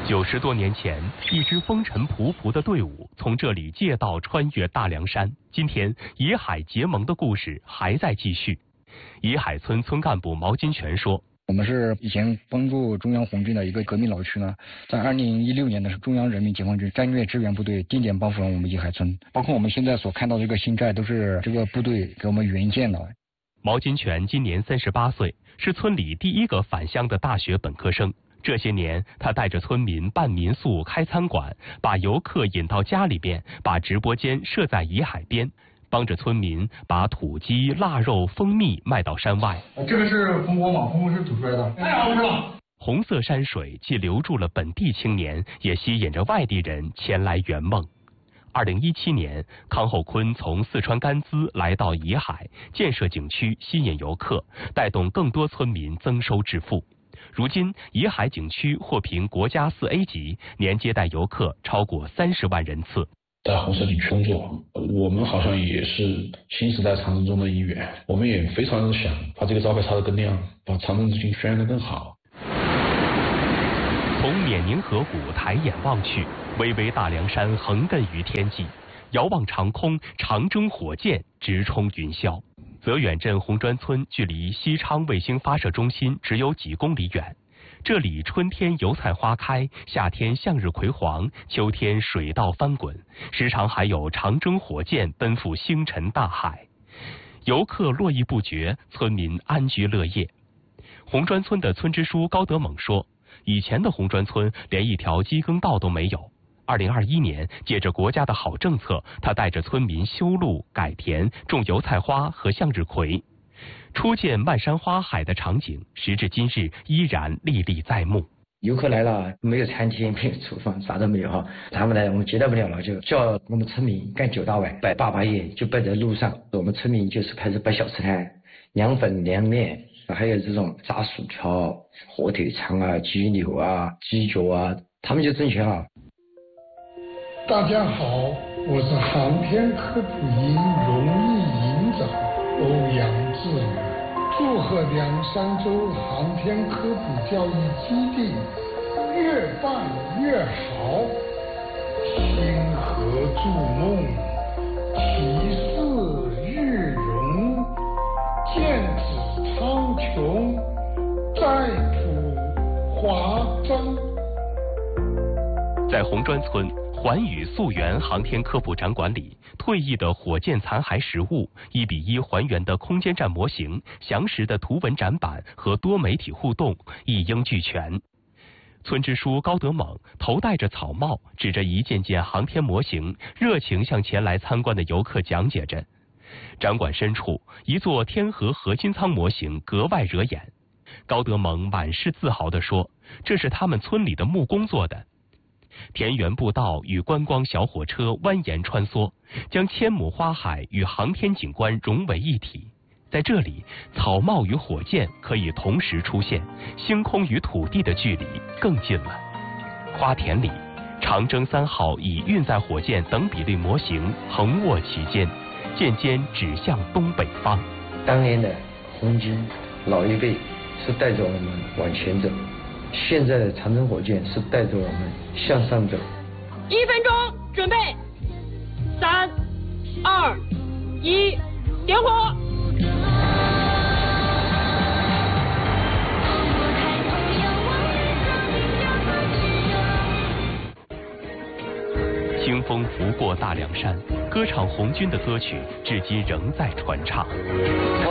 90多年前，一支风尘仆仆的队伍从这里借道穿越大凉山。今天，野海结盟的故事还在继续。野海村村干部毛金泉说：“ 我们是以前帮助中央红军的一个革命老区呢，在2016年的时候，中央人民解放军战略支援部队定点帮扶了我们野海村，包括我们现在所看到的这个新寨，都是这个部队给我们援建的。” 毛金泉今年38岁，是村里第一个返乡的大学本科生。这些年，他带着村民办民宿、开餐馆，把游客引到家里边，把直播间设在野海边，帮着村民把土鸡、腊肉、蜂蜜卖到山外。 这个是蜂窝嘛，蜂窝是煮出来的，太好吃了。 红色山水既留住了本地青年，也吸引着外地人前来圆梦。2017年，康厚坤从四川甘孜来到野海，建设景区，吸引游客，带动更多村民增收致富。如今，野海景区获评国家4A级，年接待游客超过30万人次。 在红色景区工作，我们好像也是新时代长征中的一员，我们也非常想把这个招牌插得更亮，把长征之星宣扬得更好。 从冕宁河谷抬眼望去，巍巍大凉山横亘于天际，遥望长空，长征火箭直冲云霄。泽远镇红砖村距离西昌卫星发射中心只有几公里远，这里春天油菜花开，夏天向日葵黄，秋天水稻翻滚，时常还有长征火箭奔赴星辰大海。游客络绎不绝，村民安居乐业。红砖村的村支书高德猛说，以前的红砖村连一条机耕道都没有。2021年，借着国家的好政策，他带着村民修路、改田、种油菜花和向日葵，初见漫山花海的场景，时至今日依然历历在目。 游客来了，没有餐厅，没有厨房，啥都没有哈。他们来，我们接待不了了，就叫我们村民干9大碗，摆8把夜，就摆在路上。我们村民就是开始摆小吃摊，凉粉、凉面，还有这种炸薯条、火腿肠啊、鸡柳啊、鸡脚啊，他们就挣钱了。 大家好，我是航天科普营荣誉营长欧阳志宇，祝贺凉山州航天科普教育基地越办越好，星河筑梦，其事日荣，剑指苍穹，再普华章。 在红砖村环宇溯源航天科普展馆里，退役的火箭残骸实物、1:1还原的空间站模型、详实的图文展板和多媒体互动一应俱全。村支书高德猛头戴着草帽，指着一件件航天模型，热情向前来参观的游客讲解着。展馆深处，一座天河核心舱模型格外惹眼。高德猛满是自豪地说：“这是他们村里的木工做的。”田园步道与观光小火车蜿蜒穿梭，将千亩花海与航天景观融为一体。在这里，草帽与火箭可以同时出现，星空与土地的距离更近了。花田里，长征3号以运载火箭等比例模型横卧其间，箭尖指向东北方。 当年的红军老一辈是带着我们往前走，现在的长征火箭是带着我们向上走。 1分钟，准备，3、2、1，点火！ 清风拂过大凉山，歌唱红军的歌曲至今仍在传唱。